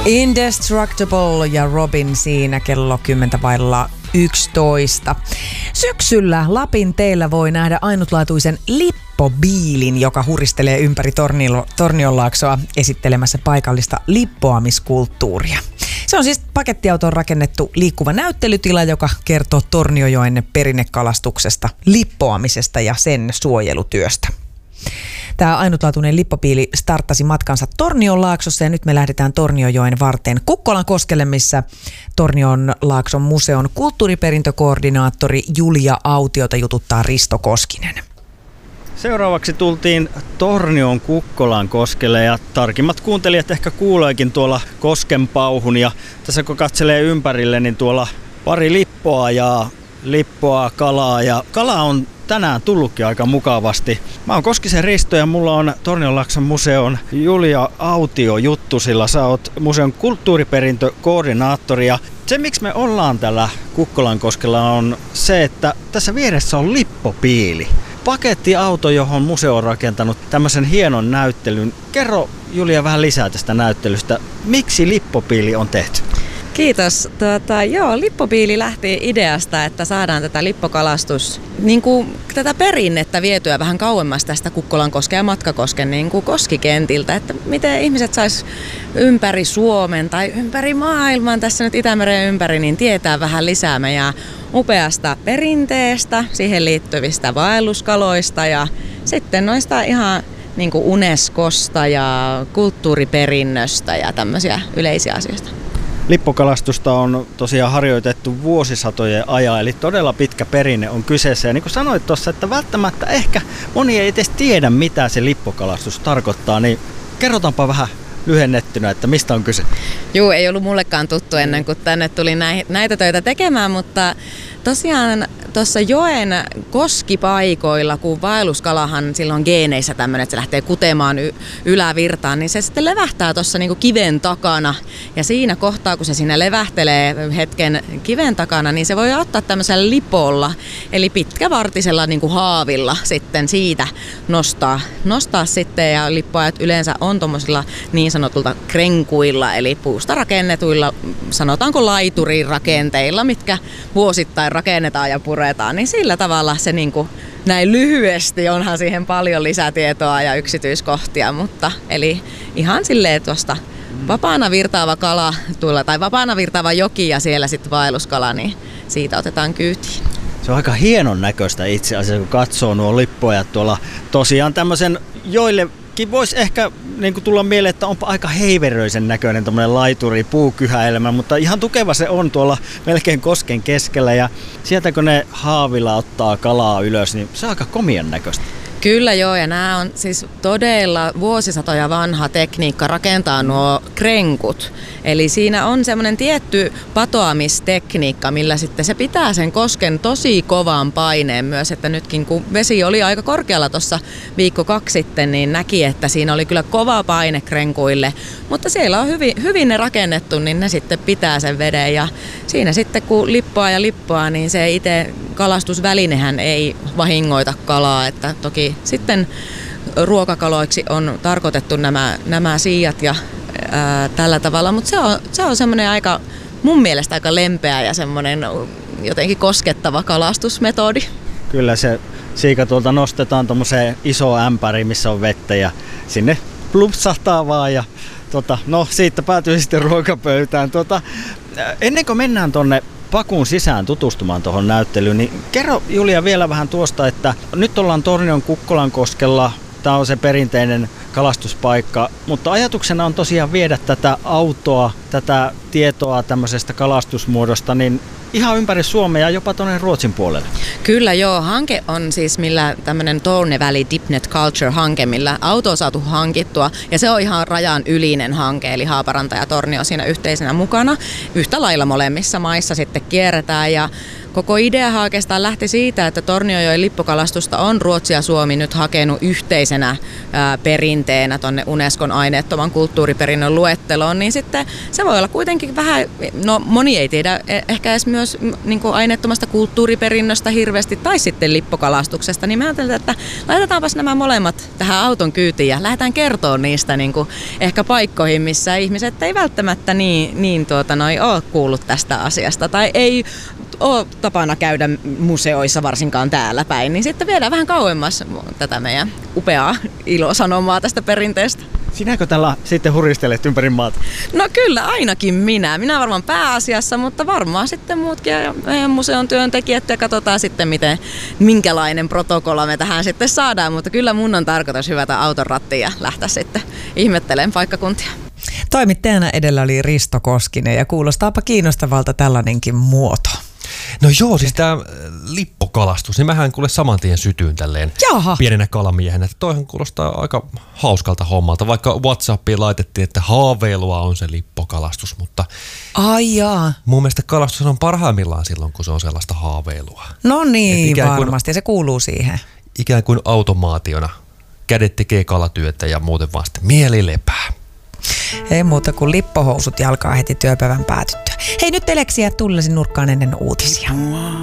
Indestructible ja Robin siinä kello 10:11. Syksyllä Lapin teillä voi nähdä ainutlaatuisen lippobiilin, joka huristelee ympäri Tornionlaaksoa esittelemässä paikallista lippoamiskulttuuria. Se on siis pakettiautoon rakennettu liikkuva näyttelytila, joka kertoo Tornionjoen perinnekalastuksesta, lippoamisesta ja sen suojelutyöstä. Tämä ainutlaatuinen lippopiili starttasi matkansa Tornionlaaksossa ja nyt me lähdetään Tornionjoen varteen Kukkolankoskelle, missä Tornionlaakson museon kulttuuriperintökoordinaattori Julia Autiota jututtaa Risto Koskinen. Seuraavaksi tultiin Tornion Kukkolankoskelle ja tarkimmat kuuntelijat ehkä kuuleekin tuolla kosken pauhun. Ja tässä kun katselee ympärille, niin tuolla pari lippoa, kalaa ja kala on tänään tullutkin aika mukavasti. Mä oon Koskisen Risto ja mulla on Tornionlaakson museon Julia Autio juttusilla. Sä oot museon kulttuuriperintökoordinaattori ja se miksi me ollaan täällä Kukkolankoskella on se, että tässä vieressä on lippopiili. Pakettiauto, johon museo on rakentanut tämmöisen hienon näyttelyn. Kerro Julia vähän lisää tästä näyttelystä. Miksi lippopiili on tehty? Kiitos. Lippopiili lähti ideasta, että saadaan tätä lippokalastus, tätä perinnettä vietyä vähän kauemmas tästä Kukkolankoskea ja Matkakosken koskikentiltä, että miten ihmiset sais ympäri Suomen tai ympäri maailman, tässä nyt Itämeren ympäri, niin tietää vähän lisää meidän upeasta perinteestä, siihen liittyvistä vaelluskaloista ja sitten noista ihan Unescosta ja kulttuuriperinnöstä ja tämmöisiä yleisiä asioita. Lippokalastusta on tosiaan harjoitettu vuosisatojen ajan, eli todella pitkä perinne on kyseessä. Ja niin kuin sanoit tuossa, että välttämättä ehkä moni ei edes tiedä, mitä se lippokalastus tarkoittaa, niin kerrotaanpa vähän lyhennettynä, että mistä on kyse. Joo, ei ollut mullekaan tuttu ennen kuin tänne tuli näitä töitä tekemään, mutta tosiaan tuossa joen koskipaikoilla, kun vaelluskalahan silloin geeneissä tämmöinen, että se lähtee kutemaan ylävirtaan, niin se sitten levähtää tuossa kiven takana. Ja siinä kohtaa, kun se siinä levähtelee hetken kiven takana, niin se voi ottaa tämmöisellä lipolla, eli pitkävartisella haavilla sitten siitä nostaa sitten. Ja lippoajat yleensä on tuommoisilla niin sanotulta krenkuilla, eli puusta rakennetuilla, sanotaanko laiturirakenteilla, mitkä vuosittain rakennetaan ja puretaan, niin sillä tavalla se näin lyhyesti, onhan siihen paljon lisätietoa ja yksityiskohtia, mutta eli ihan silleen tuosta vapaana virtaava kala tuolla, tai vapaana virtaava joki ja siellä sitten vaelluskala, niin siitä otetaan kyytiin. Se on aika hienon näköistä itse asiassa, kun katsoo nuo lippojat tuolla. Tosiaan tämmöisen, joillekin voisi ehkä tulla mieleen, että onpa aika heiveröisen näköinen tommoinen laituri, puukyhäelämä, mutta ihan tukeva se on tuolla melkein kosken keskellä. Ja sieltä kun ne haavilla ottaa kalaa ylös, niin se on aika komian näköistä. Kyllä joo, ja nämä on siis todella vuosisatoja vanha tekniikka rakentaa nuo krenkut. Eli siinä on semmoinen tietty patoamistekniikka, millä sitten se pitää sen kosken tosi kovan paineen myös, että nytkin kun vesi oli aika korkealla tuossa viikko 2 sitten, niin näki, että siinä oli kyllä kova paine krenkuille. Mutta siellä on hyvin ne rakennettu, niin ne sitten pitää sen veden ja siinä sitten kun lippoa, niin se itse kalastusvälinehän ei vahingoita kalaa, että toki sitten ruokakaloiksi on tarkoitettu nämä siijat ja tällä tavalla, mutta se on semmoinen aika, mun mielestä aika lempeä ja semmoinen jotenkin koskettava kalastusmetodi. Kyllä se siika tuolta nostetaan tommoseen isoon ämpäriin, missä on vettä ja sinne plupsahtaa vaan ja siitä päätyy sitten ruokapöytään. Ennen kuin mennään tonne Pakun sisään tutustumaan tuohon näyttelyyn, niin kerro Julia vielä vähän tuosta, että nyt ollaan Tornion Kukkolankoskella, tämä on se perinteinen kalastuspaikka, mutta ajatuksena on tosiaan viedä tätä autoa, tätä tietoa tämmöisestä kalastusmuodosta, niin ihan ympäri Suomea ja jopa tuonne Ruotsin puolelle. Kyllä joo, hanke on siis millä tämmöinen Torne Valley Dipnet Culture-hanke, millä auto on saatu hankittua ja se on ihan rajan ylinen hanke, eli Haaparanta ja Tornio siinä yhteisenä mukana. Yhtä lailla molemmissa maissa sitten kierretään ja koko idea oikeastaan lähti siitä, että Tornionjoen lippokalastusta on Ruotsi ja Suomi nyt hakenut yhteisenä perinteenä tuonne Unescon aineettoman kulttuuriperinnön luetteloon, niin sitten se voi olla kuitenkin kuitenkin vähän, no moni ei tiedä ehkä edes myös niin kuin aineettomasta kulttuuriperinnöstä hirveästi tai sitten lippokalastuksesta, niin mä ajattelin, että laitetaanpas nämä molemmat tähän auton kyytiin ja lähdetään kertoa niistä niin kuin ehkä paikkoihin, missä ihmiset ei välttämättä ole kuullut tästä asiasta tai ei ole tapana käydä museoissa varsinkaan täällä päin, niin sitten viedään vähän kauemmas tätä meidän upeaa ilosanomaa tästä perinteestä. Sinäkö tällä sitten huristelet ympäri maata? No kyllä, ainakin minä. Minä varmaan pääasiassa, mutta varmaan sitten muutkin ja meidän museon työntekijät ja katsotaan sitten, minkälainen protokolla me tähän sitten saadaan. Mutta kyllä mun on tarkoitus hyvätä auton rattiin ja lähteä sitten ihmettelemään paikkakuntia. Toimittajana edellä oli Risto Koskinen ja kuulostaapa kiinnostavalta tällainenkin muoto. No joo, siis tämä lippokalastus, niin mähän kuule saman tien sytyyn tälleen pienenä kalamiehenä. Toihan kuulostaa aika hauskalta hommalta, vaikka WhatsAppiin laitettiin, että haaveilua on se lippokalastus, mutta mun mielestä kalastus on parhaimmillaan silloin, kun se on sellaista haaveilua. No niin, varmasti, se kuuluu siihen. Ikään kuin automaationa. Kädet tekee kalatyötä ja muuten vaan sitten mieli lepää. Ei muuta kuin lippohousut jalkaa heti työpäivän päätyttyä. Hei, nyt eleksiä tullesi nurkkaan ennen uutisia.